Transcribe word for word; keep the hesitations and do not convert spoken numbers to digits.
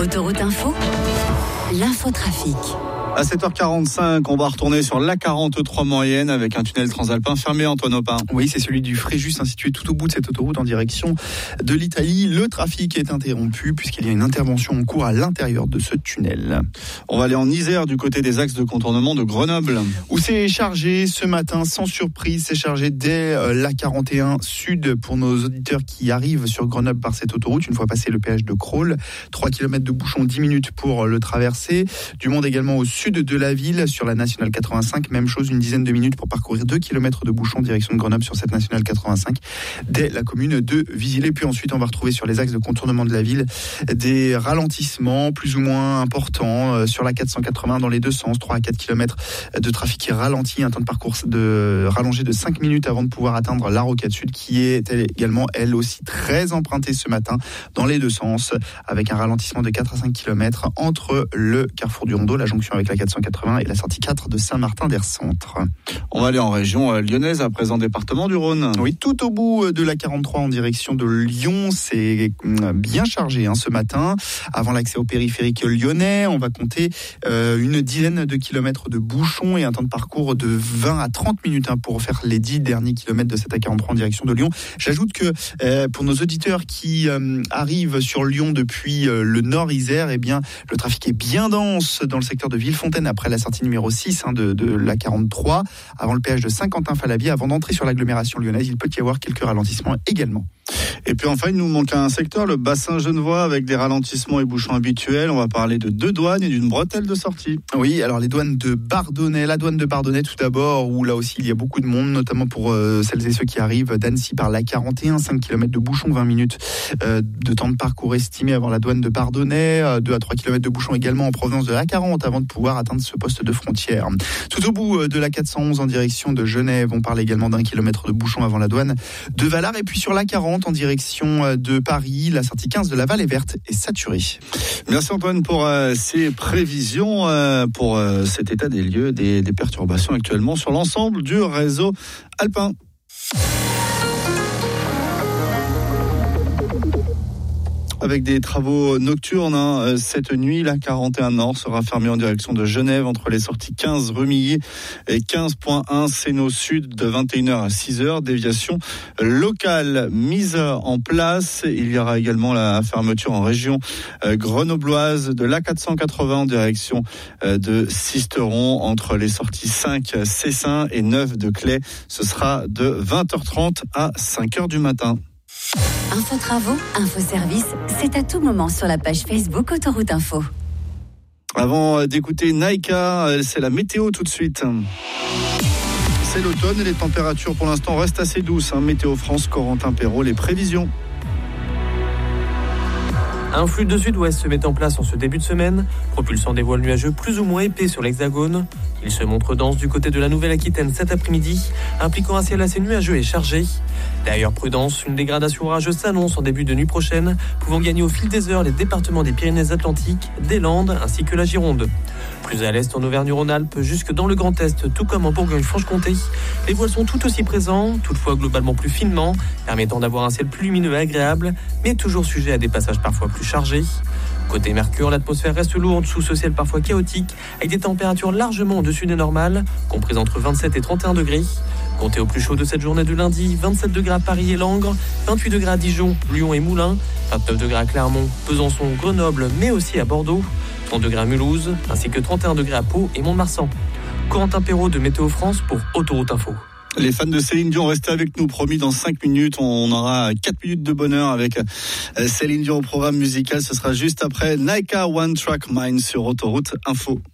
Autoroute Info, l'infotrafic. À sept heures quarante-cinq, on va retourner sur l'A quarante-trois moyenne avec un tunnel transalpin fermé, Antoine Opin. Oui, c'est celui du Fréjus, situé tout au bout de cette autoroute en direction de l'Italie. Le trafic est interrompu puisqu'il y a une intervention en cours à l'intérieur de ce tunnel. On va aller en Isère du côté des axes de contournement de Grenoble. Où c'est chargé ce matin, sans surprise, c'est chargé dès l'A quarante et un Sud pour nos auditeurs qui arrivent sur Grenoble par cette autoroute, une fois passé le péage de Crolles. trois kilomètres de bouchon, dix minutes pour le traverser. Du monde également au sud de la ville, sur la nationale quatre-vingt-cinq, même chose, une dizaine de minutes pour parcourir deux kilomètres de bouchon direction de Grenoble sur cette nationale quatre-vingt-cinq dès la commune de Visilé. Puis ensuite on va retrouver sur les axes de contournement de la ville des ralentissements plus ou moins importants sur la quatre cent quatre-vingts dans les deux sens, trois à quatre kilomètres de trafic qui ralentit, un temps de parcours de rallongé de cinq minutes avant de pouvoir atteindre la Rocade Sud qui est également elle aussi très empruntée ce matin dans les deux sens avec un ralentissement de quatre à cinq kilomètres entre le carrefour du Rondeau, la jonction avec la quatre cent quatre-vingts et la sortie quatre de Saint-Martin-d'Air-Centre. On va aller en région lyonnaise, à présent département du Rhône. Oui, tout au bout de la quarante-trois en direction de Lyon, c'est bien chargé hein, ce matin. Avant l'accès au périphérique lyonnais, on va compter euh, une dizaine de kilomètres de bouchons et un temps de parcours de vingt à trente minutes hein, pour faire les dix derniers kilomètres de cette A quarante-trois en direction de Lyon. J'ajoute que euh, pour nos auditeurs qui euh, arrivent sur Lyon depuis euh, le nord Isère, eh bien, le trafic est bien dense dans le secteur de Villefontaine après la sortie numéro six hein, de, de l'A quarante-trois, avant le péage de Saint-Quentin-Fallavier, avant d'entrer sur l'agglomération lyonnaise, il peut y avoir quelques ralentissements également. Et puis enfin, il nous manque un secteur, le bassin genevois, avec des ralentissements et bouchons habituels. On va parler de deux douanes et d'une bretelle de sortie. Oui, alors les douanes de Bardonnay, la douane de Bardonnay tout d'abord, où là aussi il y a beaucoup de monde, notamment pour euh, celles et ceux qui arrivent d'Annecy par l'A quarante et un, cinq kilomètres de bouchons, vingt minutes euh, de temps de parcours estimé avant la douane de Bardonnay, euh, deux à trois kilomètres de bouchons également en provenance de l'A quarante avant de pouvoir atteindre ce poste de frontière. Tout au bout de l'A quatre cent onze en direction de Genève, on parle également d'un kilomètre de bouchons avant la douane de Valard, et puis sur l'A quarante en direction de Paris, la sortie quinze de la Vallée Verte est saturée. Merci Antoine pour euh, ces prévisions, euh, pour euh, cet état des lieux, des, des perturbations actuellement sur l'ensemble du réseau alpin. Avec des travaux nocturnes, hein, cette nuit, la quarante et un Nord sera fermée en direction de Genève entre les sorties quinze rue Milly et quinze point un Sénaux Sud de vingt et une heures à six heures. Déviation locale mise en place. Il y aura également la fermeture en région grenobloise de l'A quatre cent quatre-vingts en direction de Sisteron entre les sorties cinq Cessin et neuf de Claye. Ce sera de vingt heures trente à cinq heures du matin. Info travaux, info service, c'est à tout moment sur la page Facebook Autoroute Info. Avant d'écouter Naïka, c'est la météo tout de suite. C'est l'automne et les températures pour l'instant restent assez douces. Hein. Météo France, Corentin Perrault, les prévisions. Un flux de sud-ouest se met en place en ce début de semaine, propulsant des voiles nuageux plus ou moins épais sur l'Hexagone. Il se montre dense du côté de la Nouvelle-Aquitaine cet après-midi, impliquant un ciel assez nuageux et chargé. D'ailleurs, prudence, une dégradation orageuse s'annonce en début de nuit prochaine, pouvant gagner au fil des heures les départements des Pyrénées-Atlantiques, des Landes ainsi que la Gironde. Plus à l'est en Auvergne-Rhône-Alpes, jusque dans le Grand Est, tout comme en Bourgogne-Franche-Comté, les voiles sont tout aussi présents, toutefois globalement plus finement, permettant d'avoir un ciel plus lumineux et agréable, mais toujours sujet à des passages parfois plus chargés. Côté Mercure, l'atmosphère reste lourde sous ce ciel parfois chaotique, avec des températures largement au-dessus des normales, comprises entre vingt-sept et trente et un degrés. Comptez au plus chaud de cette journée de lundi, vingt-sept degrés à Paris et Langres, vingt-huit degrés à Dijon, Lyon et Moulins, vingt-neuf degrés à Clermont, Besançon, Grenoble, mais aussi à Bordeaux, trente degrés à Mulhouse, ainsi que trente et un degrés à Pau et Mont-de-Marsan. Corentin Perrault de Météo France pour Autoroute Info. Les fans de Céline Dion, restez avec nous, promis, dans cinq minutes, on aura quatre minutes de bonheur avec Céline Dion au programme musical. Ce sera juste après Naïka One Track Mind sur Autoroute Info.